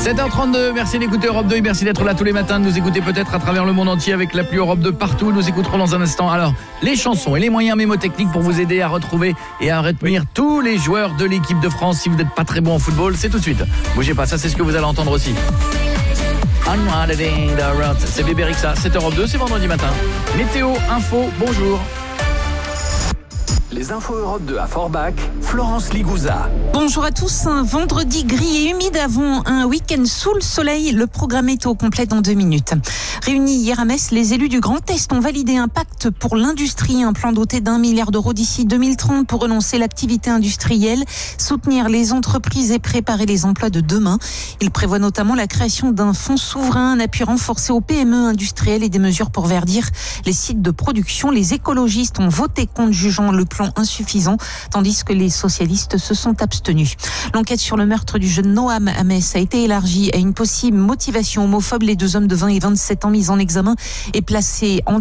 7h32, merci d'écouter Europe 2 et merci d'être là tous les matins, de nous écouter peut-être à travers le monde entier avec l'appli Europe 2 partout. Nous écouterons dans un instant alors les chansons et les moyens mémotechniques pour vous aider à retrouver et à retenir tous les joueurs de l'équipe de France. Si vous n'êtes pas très bon en football, c'est tout de suite. Bougez pas, ça c'est ce que vous allez entendre aussi. C'est Bébé Rexha, c'est Europe 2, c'est vendredi matin. Météo, info, bonjour. Les infos Europe 2 à Forbach, Florence Ligouza. Bonjour à tous, un vendredi gris et humide avant un week-end sous le soleil. Le programme météo complet dans 2 minutes. Réunis hier à Metz, les élus du Grand Est ont validé un pacte pour l'industrie, un plan doté d'1 milliard d'euros d'ici 2030 pour relancer l'activité industrielle, soutenir les entreprises et préparer les emplois de demain. Il prévoit notamment la création d'un fonds souverain, un appui renforcé aux PME industrielles et des mesures pour verdir les sites de production. Les écologistes ont voté contre, jugeant le plan insuffisant, tandis que les socialistes se sont abstenus. L'enquête sur le meurtre du jeune Noam à Metz a été élargie à une possible motivation homophobe. Les 2 hommes de 20 et 27 ans mis en examen et placés en